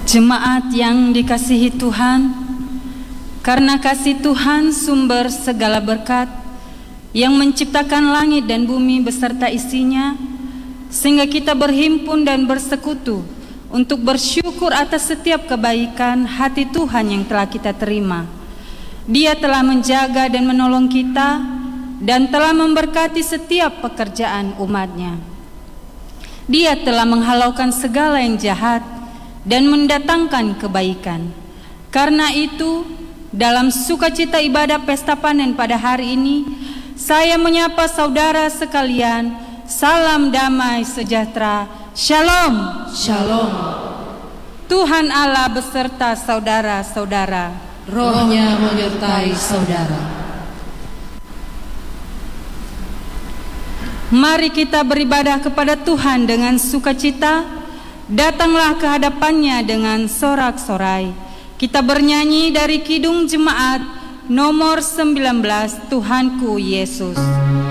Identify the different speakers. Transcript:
Speaker 1: Jemaat yang dikasihi Tuhan, karena kasih Tuhan sumber segala berkat yang menciptakan langit dan bumi beserta isinya, sehingga kita berhimpun dan bersekutu untuk bersyukur atas setiap kebaikan hati Tuhan yang telah kita terima. Dia telah menjaga dan menolong kita dan telah memberkati setiap pekerjaan umat-Nya. Dia telah menghalaukan segala yang jahat dan mendatangkan kebaikan. Karena itu, dalam sukacita ibadah pesta panen pada hari ini, saya menyapa saudara sekalian, salam damai sejahtera, Shalom.
Speaker 2: Shalom.
Speaker 1: Tuhan Allah beserta saudara-saudara.
Speaker 2: Rohnya menyertai saudara.
Speaker 1: Mari kita beribadah kepada Tuhan dengan sukacita. Datanglah ke hadapannya dengan sorak-sorai. Kita bernyanyi dari Kidung Jemaat nomor 19, Tuhanku Yesus.